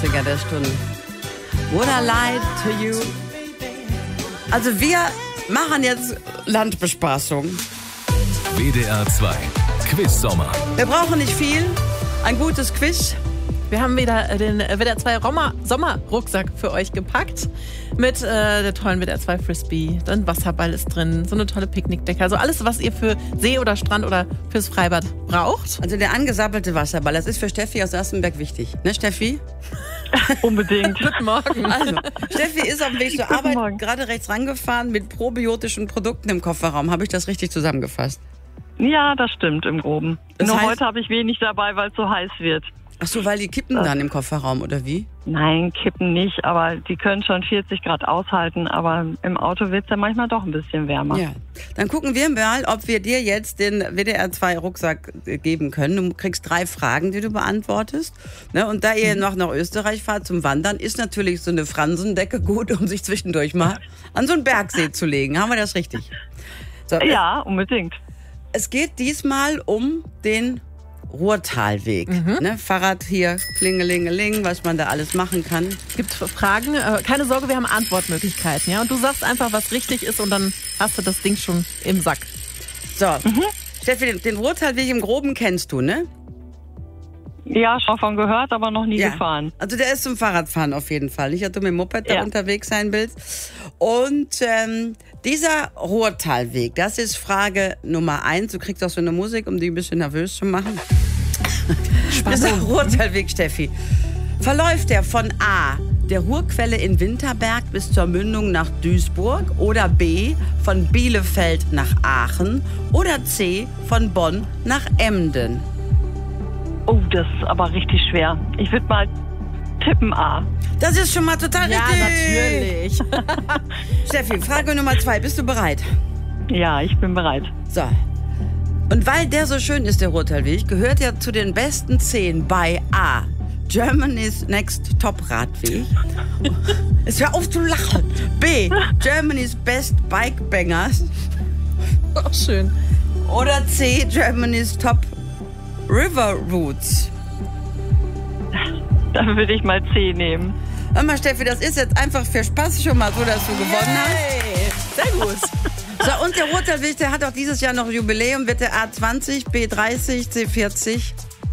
der Stunde. Would I lie to you? Also wir machen jetzt Landbespaßung. WDR 2 Quiz-Sommer. Wir brauchen nicht viel. Ein gutes Quiz. Wir haben wieder den WDR 2 Sommerrucksack für euch gepackt. Mit der tollen WDR 2 Frisbee. Ein Wasserball ist drin. So eine tolle Picknickdecke. Also alles, was ihr für See oder Strand oder fürs Freibad braucht. Also der angesappelte Wasserball, das ist für Steffi aus Erstenberg wichtig. Ne, Steffi? Unbedingt. Guten Morgen. Also, Steffi ist auf dem Weg zur Arbeit Morgen. gerade rechts rangefahren mit probiotischen Produkten im Kofferraum. Habe ich das richtig zusammengefasst? Ja, das stimmt im Groben. Das Nur heißt- heute habe ich wenig dabei, weil es so heiß wird. Ach so, weil die kippen dann im Kofferraum, oder wie? Nein, kippen nicht, aber die können schon 40 Grad aushalten. Aber im Auto wird es ja manchmal doch ein bisschen wärmer. Ja. Dann gucken wir mal, ob wir dir jetzt den WDR 2 Rucksack geben können. Du kriegst 3 Fragen, die du beantwortest. Ne? Und da ihr noch nach Österreich fahrt zum Wandern, ist natürlich so eine Fransendecke gut, um sich zwischendurch mal an so einen Bergsee zu legen. Haben wir das richtig? So, Ja, unbedingt. Es geht diesmal um den Ruhrtalweg. Ne? Fahrrad hier, klingelingeling, was man da alles machen kann. Gibt Fragen? Keine Sorge, wir haben Antwortmöglichkeiten. Ja? Und du sagst einfach, was richtig ist und dann hast du das Ding schon im Sack. So, Steffi, den Ruhrtalweg im Groben kennst du, ne? Ja, schon von gehört, aber noch nie gefahren. Also der ist zum Fahrradfahren auf jeden Fall. Nicht, dass du mit dem Moped da Ja. unterwegs sein willst. Und dieser Ruhrtalweg, das ist Frage Nummer 1. Du kriegst auch so eine Musik, um dich ein bisschen nervös zu machen. Dieser Ruhrtalweg, Steffi, verläuft der von A, der Ruhrquelle in Winterberg bis zur Mündung nach Duisburg, oder B, von Bielefeld nach Aachen, oder C, von Bonn nach Emden? Oh, das ist aber richtig schwer. Ich würde mal tippen A. Das ist schon mal total Ja, richtig. natürlich. Steffi, Frage Nummer 2. Bist du bereit? Ja, ich bin bereit. So. Und weil der so schön ist, der Ruhrtalweg, gehört er zu den besten 10 bei A. Germany's Next Top Radweg. Es hör auf zu lachen. B. Germany's Best Bike Bangers. Auch schön. Oder C. Germany's Top River Routes. Dann würde ich mal C nehmen. Hör mal, Steffi, das ist jetzt einfach für Spaß schon mal so, dass du gewonnen hast. Hey, sehr gut. So, und der Ruhrtalweg, der hat auch dieses Jahr noch Jubiläum, wird der A20, B30, C40.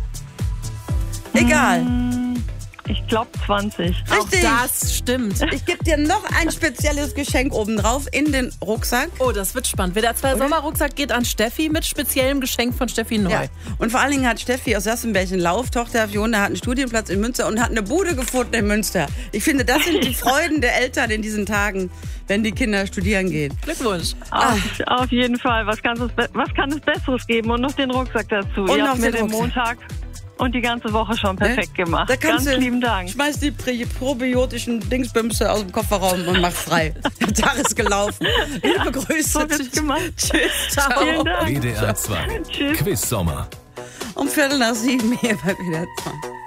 Egal. Ich glaube 20. Richtig. Auch das stimmt. Ich gebe dir noch ein spezielles Geschenk obendrauf in den Rucksack. Oh, das wird spannend. WDR 2 Sommerrucksack geht an Steffi mit speziellem Geschenk von Steffi Neu. Ja. Und vor allen Dingen hat Steffi aus Sassenberg einen Lauftochter, Fiona hat einen Studienplatz in Münster und hat eine Bude gefunden in Münster. Ich finde, das sind die Freuden der Eltern in diesen Tagen, wenn die Kinder studieren gehen. Glückwunsch. Auf jeden Fall. Was kann es Besseres geben? Und noch den Rucksack dazu. Und Ihr noch habt mir den den Rucksack. Montag und die ganze Woche schon perfekt gemacht. Da kannst Ganz du, lieben Dank. Schmeiß die probiotischen Dingsbümse aus dem Kofferraum und mach frei. Der Tag ist gelaufen. Liebe Grüße. So wird's gemacht. Tschüss. Ciao. Vielen Dank. WDR 2 Tschüss. Quiz-Sommer. Um 7:15 hier bei WDR 2.